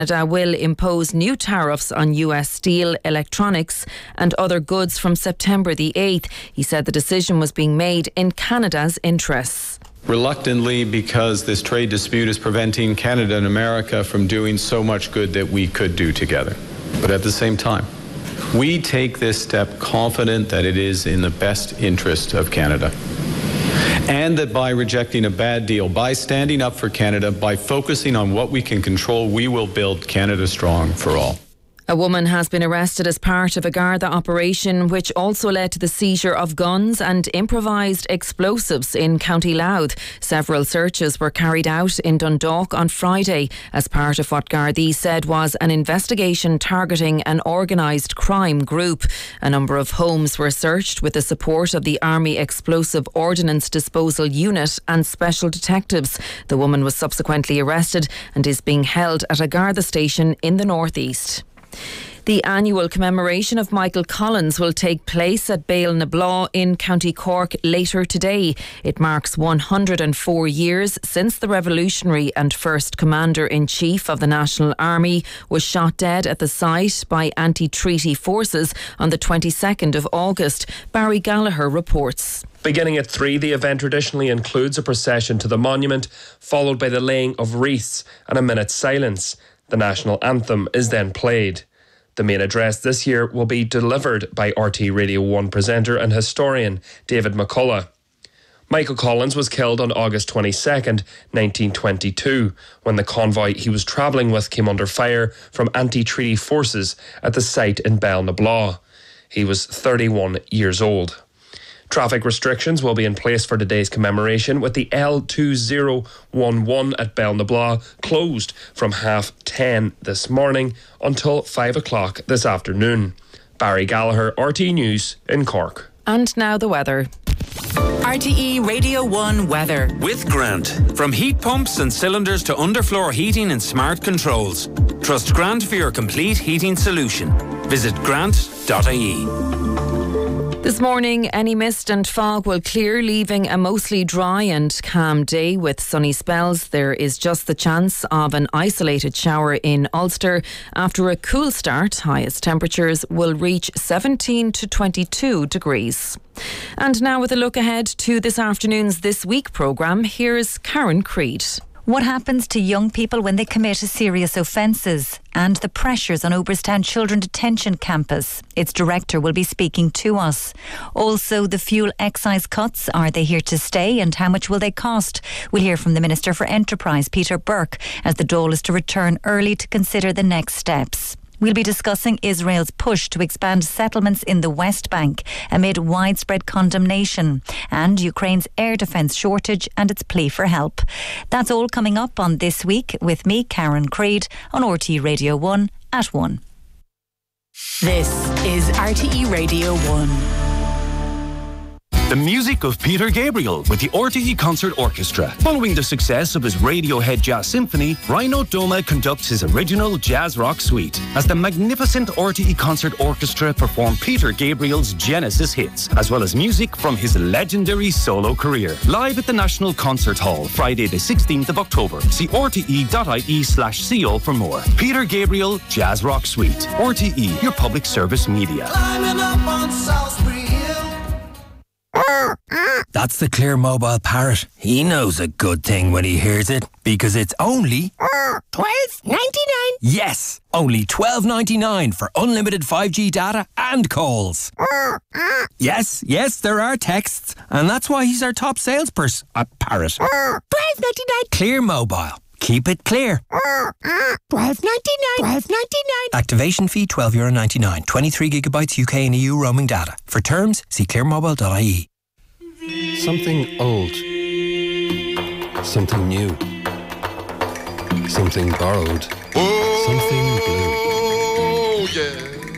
Canada will impose new tariffs on US steel, electronics and other goods from September the 8th. He said the decision was being made in Canada's interests. Reluctantly, because this trade dispute is preventing Canada and America from doing so much good that we could do together. But at the same time, we take this step confident that it is in the best interest of Canada. And that by rejecting a bad deal, by standing up for Canada, by focusing on what we can control, we will build Canada strong for all. A woman has been arrested as part of a Garda operation which also led to the seizure of guns and improvised explosives in County Louth. Several searches were carried out in Dundalk on Friday as part of what Gardaí said was an investigation targeting an organised crime group. A number of homes were searched with the support of the Army Explosive Ordnance Disposal Unit and special detectives. The woman was subsequently arrested and is being held at a Garda station in the northeast. The annual commemoration of Michael Collins will take place at Bale-na-Blaw in County Cork later today. It marks 104 years since the revolutionary and first Commander-in-Chief of the National Army was shot dead at the site by anti-treaty forces on the 22nd of August. Barry Gallagher reports. Beginning at 3, the event traditionally includes a procession to the monument, followed by the laying of wreaths and a minute's silence. The national anthem is then played. The main address this year will be delivered by RT Radio 1 presenter and historian David McCullough. Michael Collins was killed on August 22nd, 1922, when the convoy he was travelling with came under fire from anti-treaty forces at the site in Bale-na-Blaw. He was 31 years old. Traffic restrictions will be in place for today's commemoration, with the L2011 at Bale-na-Blaw closed from 10:30 this morning until 5 o'clock this afternoon. Barry Gallagher, RT News in Cork. And now the weather. RTE Radio 1 weather. With Grant. From heat pumps and cylinders to underfloor heating and smart controls. Trust Grant for your complete heating solution. Visit grant.ie. This morning, any mist and fog will clear, leaving a mostly dry and calm day with sunny spells. There is just the chance of an isolated shower in Ulster. After a cool start, highest temperatures will reach 17 to 22 degrees. And now with a look ahead to this afternoon's This Week programme, here's Karen Creed. What happens to young people when they commit serious offences and the pressures on Oberstown Children Detention Campus. Its director will be speaking to us. Also, the fuel excise cuts, are they here to stay and how much will they cost? We'll hear from the Minister for Enterprise, Peter Burke, as the Dáil is to return early to consider the next steps. We'll be discussing Israel's push to expand settlements in the West Bank amid widespread condemnation and Ukraine's air defence shortage and its plea for help. That's all coming up on This Week with me, Karen Creed, on RTE Radio 1 at 1. This is RTE Radio 1. The music of Peter Gabriel with the RTE Concert Orchestra. Following the success of his Radiohead Jazz Symphony, Rino Doma conducts his original jazz rock suite as the magnificent RTE Concert Orchestra perform Peter Gabriel's Genesis hits, as well as music from his legendary solo career. Live at the National Concert Hall, Friday the 16th of October. See rte.ie/co for more. Peter Gabriel Jazz Rock Suite. RTE, your public service media. Climbing up on Salisbury Hill. That's the Clear Mobile Parrot. He knows a good thing when he hears it, because it's only $12.99. Yes, only $12.99 for unlimited 5G data and calls. Yes, there are texts, and that's why he's our top salesperson. A parrot. $12.99. Clear Mobile. Keep it clear. $12.99. Activation fee €12.99. 23 gigabytes UK and EU roaming data. For terms, see clearmobile.ie. Something old. Something new. Something borrowed. Something blue. Oh, yeah.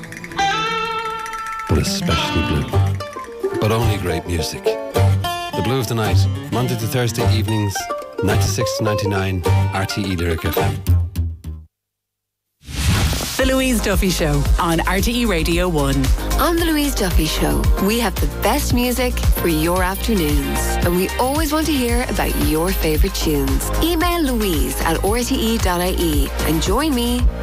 But especially blue. But only great music. The Blue of the Night. Monday to Thursday evenings, 96 to 99, RTE Lyric FM. The Louise Duffy Show on RTE Radio 1. On The Louise Duffy Show, we have the best music for your afternoons. And we always want to hear about your favourite tunes. Email louise@rte.ie and join me,